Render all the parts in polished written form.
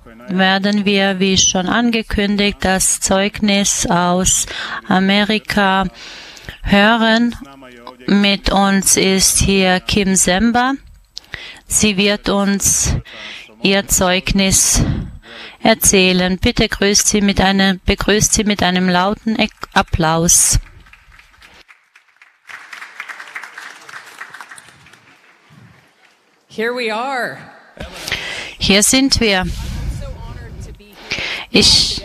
werden wir, wie schon angekündigt, das Zeugnis aus Amerika hören. Mit uns ist hier Kim Semba. Sie wird uns ihr Zeugnis erzählen. Bitte begrüßt sie mit einem lauten Applaus. Here we are. Hier sind wir. Ich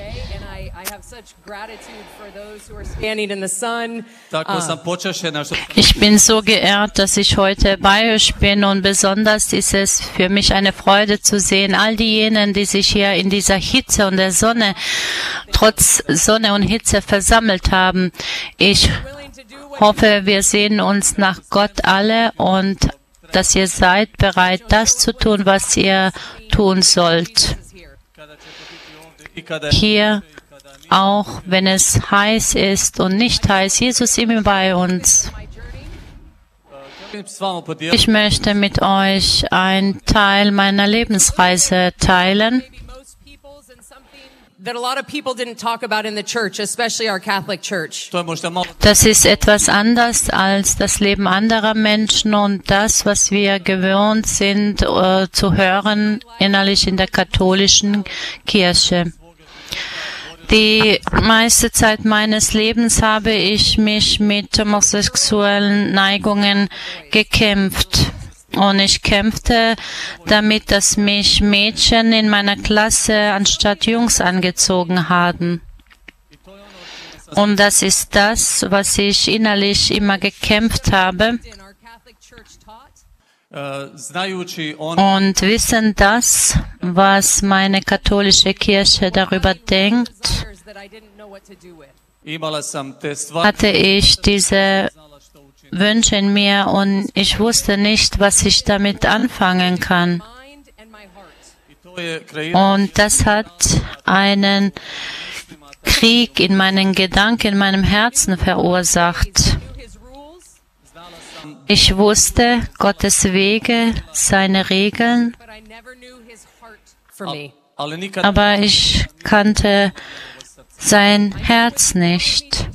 bin so geehrt, dass ich heute bei euch bin, und besonders ist es für mich eine Freude zu sehen, all diejenigen, die sich hier in dieser Hitze und der Sonne, trotz Sonne und Hitze versammelt haben. Ich hoffe, wir sehen uns nach Gott alle und dass ihr seid bereit, das zu tun, was ihr tun sollt. Hier, auch wenn es heiß ist und nicht heiß, Jesus ist immer bei uns. Ich möchte mit euch einen Teil meiner Lebensreise teilen. Das ist etwas anders als das Leben anderer Menschen und das, was wir gewöhnt sind zu hören innerlich in der katholischen Kirche. Die meiste Zeit meines Lebens habe ich mich mit homosexuellen Neigungen gekämpft. Und ich kämpfte damit, dass mich Mädchen in meiner Klasse anstatt Jungs angezogen haben. Und das ist das, was ich innerlich immer gekämpft habe. Und wissen das, was meine katholische Kirche darüber denkt, hatte ich diese Wünsche in mir und ich wusste nicht, was ich damit anfangen kann. Und das hat einen Krieg in meinen Gedanken, in meinem Herzen verursacht. Ich wusste Gottes Wege, seine Regeln, aber ich kannte sein Herz nicht.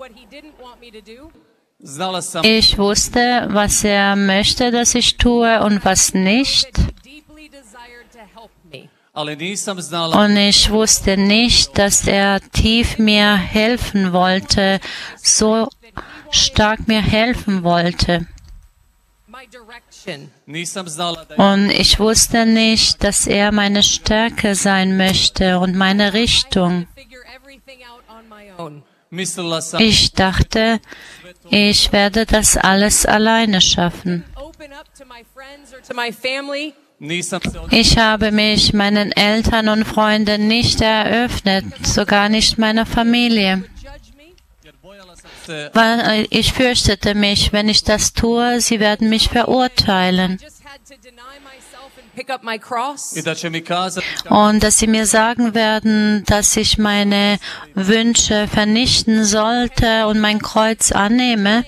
Ich wusste, was er möchte, dass ich tue und was nicht. Und ich wusste nicht, dass er tief mir helfen wollte, so stark mir helfen wollte. Und ich wusste nicht, dass er meine Stärke sein möchte und meine Richtung. Ich dachte, ich werde das alles alleine schaffen. Ich habe mich meinen Eltern und Freunden nicht eröffnet, sogar nicht meiner Familie. Weil ich fürchtete mich, wenn ich das tue, sie werden mich verurteilen. Und dass sie mir sagen werden, dass ich meine Wünsche vernichten sollte und mein Kreuz annehme.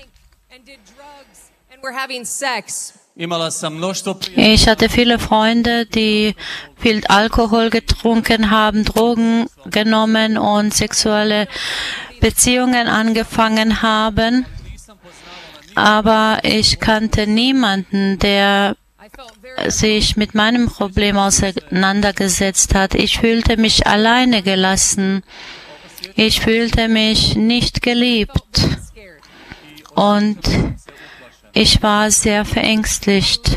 Ich hatte viele Freunde, die viel Alkohol getrunken haben, Drogen genommen und sexuelle Beziehungen angefangen haben. Aber ich kannte niemanden, der sich mit meinem Problem auseinandergesetzt hat. Ich fühlte mich alleine gelassen. Ich fühlte mich nicht geliebt. Und ich war sehr verängstigt.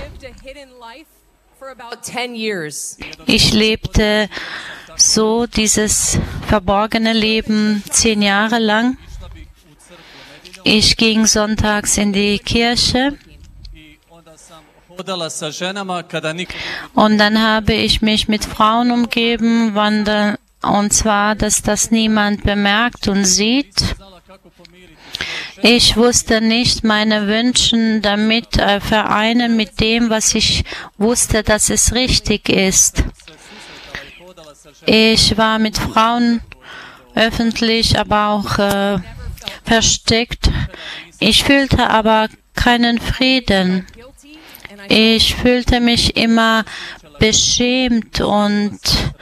Ich lebte so dieses verborgene Leben 10 Jahre lang. Ich ging sonntags in die Kirche. Und dann habe ich mich mit Frauen umgeben, und zwar, dass das niemand bemerkt und sieht. Ich wusste nicht meine Wünsche damit vereinen mit dem, was ich wusste, dass es richtig ist. Ich war mit Frauen öffentlich, aber auch versteckt. Ich fühlte aber keinen Frieden. Ich fühlte mich immer beschämt und